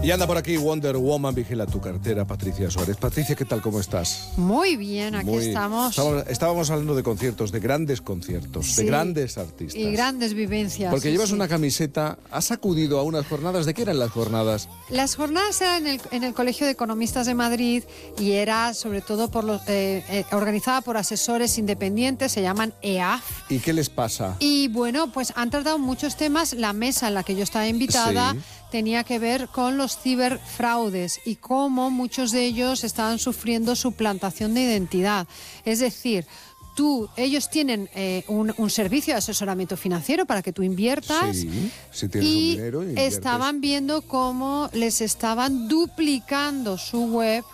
Y anda por aquí Wonder Woman, vigila tu cartera, Patricia Suárez. Patricia, ¿qué tal? ¿Cómo estás? Muy bien, aquí estamos. Estábamos hablando de conciertos, de grandes conciertos, Sí, de grandes artistas. Y grandes vivencias. Porque sí, llevas sí. una camiseta, has acudido a unas jornadas. ¿De qué eran las jornadas? Las jornadas eran en el Colegio de Economistas de Madrid y era sobre todo organizada por asesores independientes, se llaman EAF. ¿Y qué les pasa? Y bueno, pues han tratado muchos temas. La mesa en la que yo estaba invitada tenía que ver con los ciberfraudes y cómo muchos de ellos estaban sufriendo suplantación de identidad. Es decir, ellos tienen un servicio de asesoramiento financiero para que tú inviertas, si tienes un dinero, inviertes. Estaban viendo cómo les estaban duplicando su web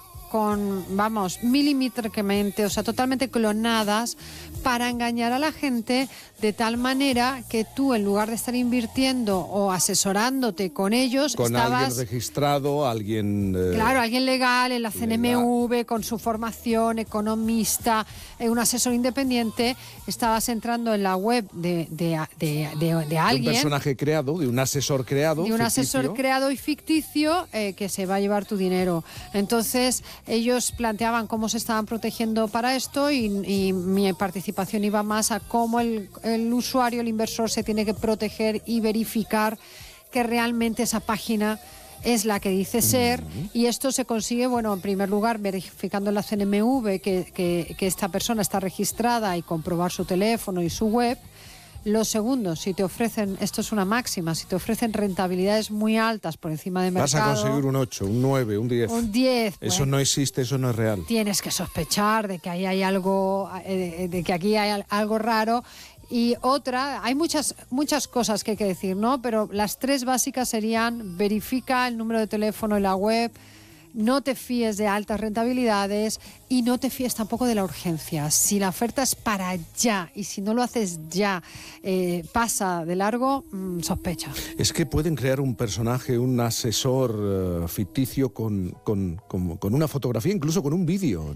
milimétricamente, o sea, totalmente clonadas para engañar a la gente de tal manera que tú, en lugar de estar invirtiendo o asesorándote con ellos, con alguien registrado, alguien legal en la CNMV, con su formación, economista, un asesor independiente, estabas entrando en la web de alguien. De un personaje creado, de un asesor creado. De un asesor creado y ficticio que se va a llevar tu dinero. Entonces, ellos planteaban cómo se estaban protegiendo para esto y mi participación iba más a cómo el usuario, el inversor, se tiene que proteger y verificar que realmente esa página es la que dice ser, y esto se consigue, bueno, en primer lugar, verificando en la CNMV que esta persona está registrada y comprobar su teléfono y su web. Lo segundo, si te ofrecen, esto es una máxima, si te ofrecen rentabilidades muy altas por encima de mercado... Vas a conseguir un 8, un 9, un 10. Un 10. Eso no existe, eso no es real. Tienes que sospechar de que ahí hay algo, de que aquí hay algo raro. Y otra, hay muchas cosas que hay que decir, ¿no? Pero las tres básicas serían: verifica el número de teléfono en la web, no te fíes de altas rentabilidades y no te fíes tampoco de la urgencia. Si la oferta es para ya y si no lo haces ya, pasa de largo, sospecha. Es que pueden crear un personaje, un asesor ficticio con una fotografía, incluso con un vídeo.